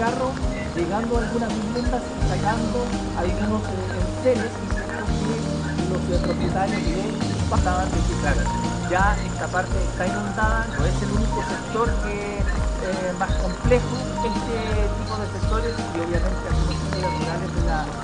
carros, llegando a algunas viviendas y sacando algunos enseres y ciertos que los propietarios de pasaban de que, claro, ya esta parte está inundada, no es el único sector que más complejo este tipo de sectores y obviamente algunos sectores rurales